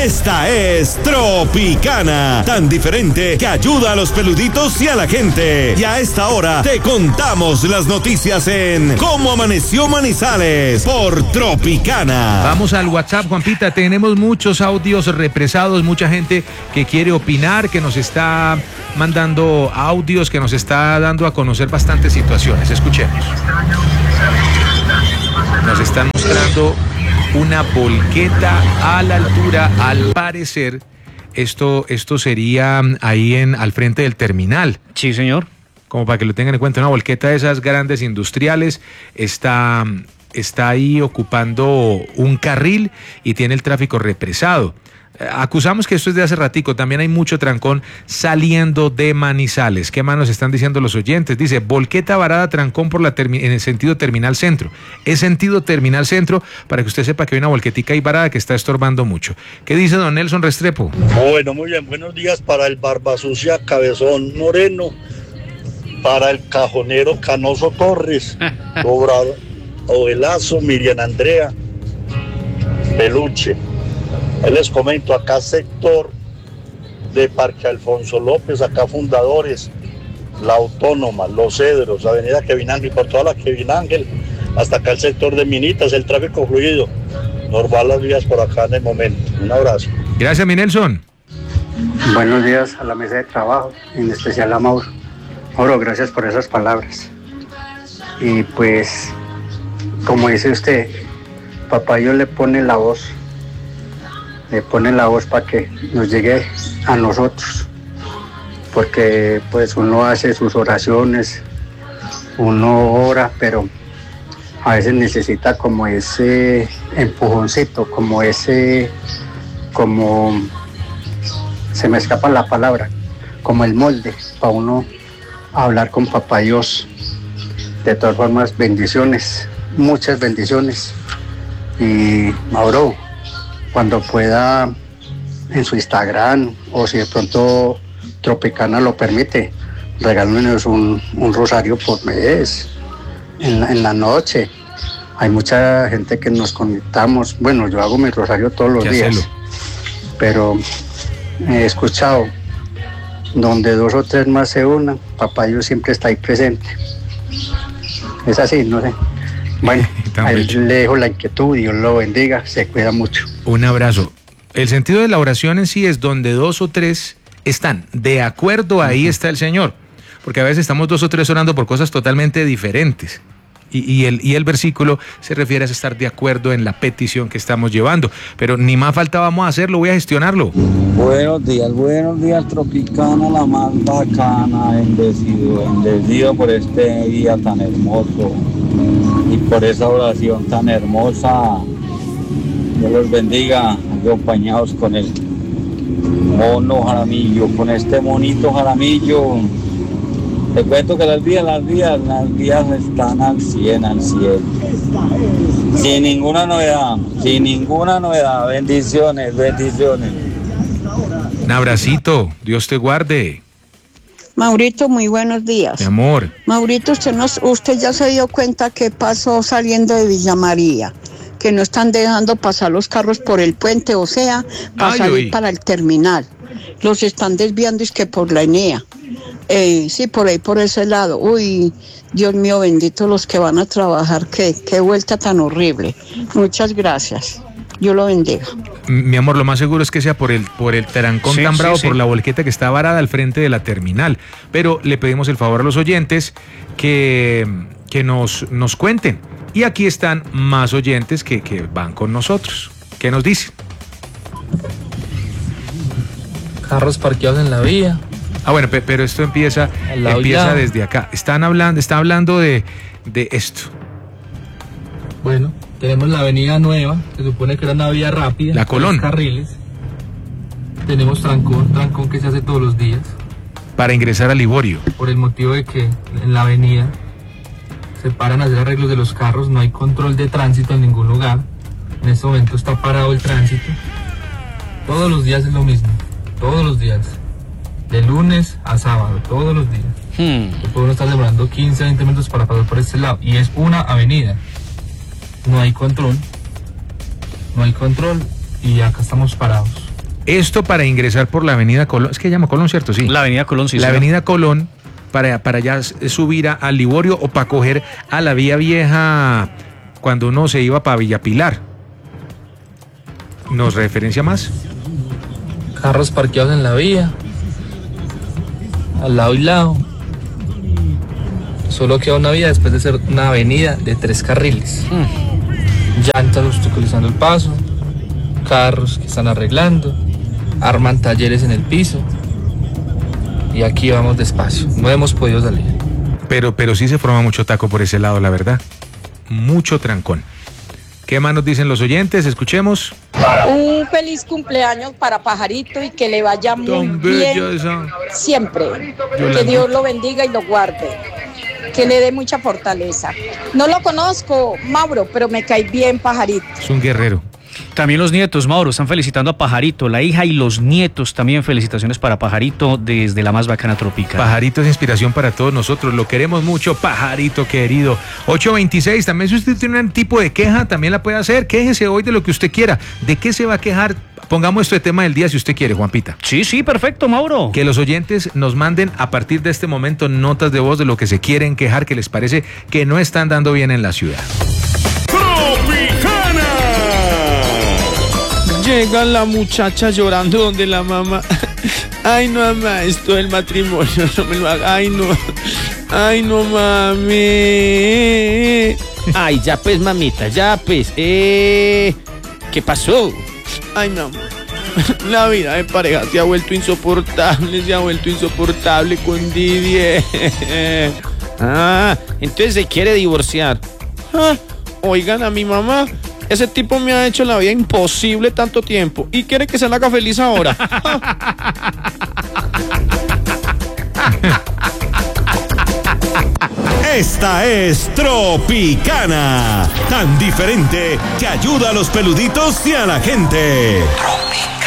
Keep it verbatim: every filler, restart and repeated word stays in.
Esta es Tropicana, tan diferente que ayuda a los peluditos y a la gente. Y a esta hora te contamos las noticias en Cómo Amaneció Manizales por Tropicana. Vamos al WhatsApp, Juanpita, tenemos muchos audios represados, mucha gente que quiere opinar, que nos está mandando audios, que nos está dando a conocer bastantes situaciones. Escuchemos. Nos están mostrando una volqueta a la altura, al parecer, esto, esto sería ahí en, al frente del terminal. Sí, señor. Como para que lo tengan en cuenta, una volqueta de esas grandes industriales está, está ahí ocupando un carril y tiene el tráfico represado. Acusamos que esto es de hace ratico, también hay mucho trancón saliendo de Manizales. ¿Qué más nos están diciendo los oyentes? Dice, volqueta varada, trancón por la termi- en el sentido terminal centro. Es sentido terminal centro, para que usted sepa que hay una volquetica ahí varada que está estorbando mucho. ¿Qué dice don Nelson Restrepo? Bueno, muy bien, buenos días para el Barbasucia Cabezón Moreno, para el cajonero Canoso Torres, Obrador, Ovelazo, Miriam Andrea, Peluche. Les comento, acá sector de Parque Alfonso López, acá Fundadores, La Autónoma, Los Cedros, Avenida Kevin Ángel, por toda la Kevin Ángel, hasta acá el sector de Minitas, el tráfico fluido, normal las vías por acá en el momento. Un abrazo. Gracias, mi Nelson. Buenos días a la mesa de trabajo, en especial a Mauro. Mauro, gracias por esas palabras. Y pues, como dice usted, papá Dios le pone la voz. Le pone la voz para que nos llegue a nosotros, porque pues uno hace sus oraciones, uno ora, pero a veces necesita como ese empujoncito, como ese, como, se me escapa la palabra, como el molde, para uno hablar con papá Dios. De todas formas, bendiciones, muchas bendiciones. Y Mauro, cuando pueda, en su Instagram, o si de pronto Tropicana lo permite, regálenos un, un rosario por mes, en la, en la noche. Hay mucha gente que nos conectamos. Bueno, yo hago mi rosario todos los días, hacerlo. Pero he escuchado, donde dos o tres más se unan, papá Dios siempre está ahí presente. Es así, no sé. Bueno, ahí le dejo la inquietud, Dios lo bendiga, se cuida mucho. Un abrazo. El sentido de la oración en sí es donde dos o tres están de acuerdo, ahí está el Señor. Porque a veces estamos dos o tres orando por cosas totalmente diferentes. Y, y, el, y el versículo se refiere a estar de acuerdo en la petición que estamos llevando. Pero ni más falta vamos a hacerlo, voy a gestionarlo. Buenos días, buenos días, Tropicana, la más bacana, bendecido, bendecido por este día tan hermoso y por esa oración tan hermosa. Dios los bendiga, acompañados con el mono Jaramillo, con este monito Jaramillo. Te cuento que las vías, las vías, las vías están al cien, al cien. Sin ninguna novedad, sin ninguna novedad. Bendiciones, bendiciones. Un abracito, Dios te guarde. Maurito, muy buenos días. Mi amor. Maurito, usted, nos, usted ya se dio cuenta qué pasó saliendo de Villa María, que no están dejando pasar los carros por el puente, o sea, para salir para el terminal. Los están desviando, es que por la Enea. Eh, sí, por ahí, por ese lado. Uy, Dios mío, bendito los que van a trabajar. Qué, qué vuelta tan horrible. Muchas gracias. Dios lo bendiga. Mi amor, lo más seguro es que sea por el, por el trancón sí, tan bravo, sí, sí. por la volqueta que está varada al frente de la terminal. Pero le pedimos el favor a los oyentes que, que nos, nos cuenten. Y aquí están más oyentes que, que van con nosotros. ¿Qué nos dicen? Carros parqueados en la vía. Ah, bueno, pero esto empieza, empieza desde acá. Están hablando, está hablando de, de esto. Bueno, tenemos la avenida Nueva, se supone que era una vía rápida. La Colón. Carriles. Tenemos trancón, trancón que se hace todos los días. Para ingresar a Liborio. Por el motivo de que en la avenida se paran a hacer arreglos de los carros, no hay control de tránsito en ningún lugar. En este momento está parado el tránsito. Todos los días es lo mismo, todos los días. De lunes a sábado, todos los días. Hmm. Después uno está demorando quince, veinte minutos para pasar por este lado. Y es una avenida. No hay control. No hay control. Y acá estamos parados. Esto para ingresar por la avenida Colón, es que llama Colón, ¿cierto? Sí. La avenida Colón, sí. La señor. avenida Colón, para, para ya subir a, a Liborio o para coger a la vía vieja cuando uno se iba para Villa Pilar. ¿Nos referencia más? Carros parqueados en la vía, al lado y lado. Solo queda una vía después de ser una avenida de tres carriles. Mm. Llantas obstaculizando el paso, carros que están arreglando, arman talleres en el piso. Y aquí vamos despacio, no hemos podido salir. Pero, pero sí se forma mucho taco por ese lado, la verdad. Mucho trancón. ¿Qué más nos dicen los oyentes? Escuchemos. Un feliz cumpleaños para Pajarito y que le vaya muy Tan bien bella esa. siempre. Yo Que la- Dios lo bendiga y lo guarde. Que le dé mucha fortaleza. No lo conozco, Mauro, pero me cae bien Pajarito. Es un guerrero. También los nietos, Mauro, están felicitando a Pajarito, la hija y los nietos también. Felicitaciones para Pajarito desde la más bacana tropical. Pajarito es inspiración para todos nosotros, lo queremos mucho, Pajarito querido. ocho veintiséis, también si usted tiene un tipo de queja, también la puede hacer, quéjese hoy de lo que usted quiera. ¿De qué se va a quejar? Pongamos esto de tema del día si usted quiere, Juanpita. Sí, sí, perfecto, Mauro. Que los oyentes nos manden a partir de este momento notas de voz de lo que se quieren quejar, que les parece que no están dando bien en la ciudad. Llega la muchacha llorando donde la mamá. Ay, no, mamá, esto del matrimonio, no me lo haga. Ay, no. Ay, no, mami. Ay, ya pues, mamita, ya pues. Eh, ¿Qué pasó? Ay, mi amor. La vida de pareja se ha vuelto insoportable, se ha vuelto insoportable con Didier. Ah, entonces se quiere divorciar. Ah, oigan a mi mamá. Ese tipo me ha hecho la vida imposible tanto tiempo y quiere que se la haga feliz ahora. Esta es Tropicana, tan diferente que ayuda a los peluditos y a la gente.